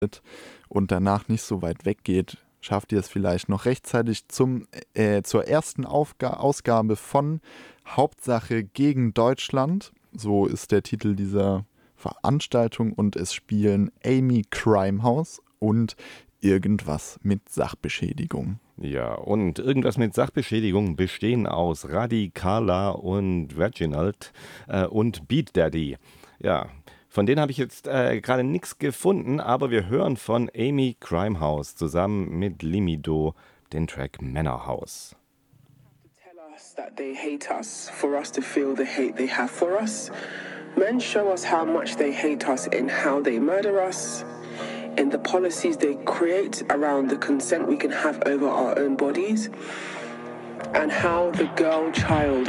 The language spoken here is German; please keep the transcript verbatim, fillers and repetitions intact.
und danach nicht so weit weggeht, schafft ihr es vielleicht noch rechtzeitig zum, äh, zur ersten Aufga- Ausgabe von Hauptsache gegen Deutschland. So ist der Titel dieser Veranstaltung und es spielen Amy Crimehouse und irgendwas mit Sachbeschädigung. Ja, und irgendwas mit Sachbeschädigung bestehen aus Radicala und Reginald äh, und Beat Daddy. Ja, von denen habe ich jetzt äh, gerade nichts gefunden, aber wir hören von Amy Crimehouse zusammen mit Limido den Track Männerhaus. Tell us that they hate us, for us to feel the hate they have for us. Men show us how much they hate us in how they murder us, in the policies they create around the consent we can have over our own bodies, and how the girl child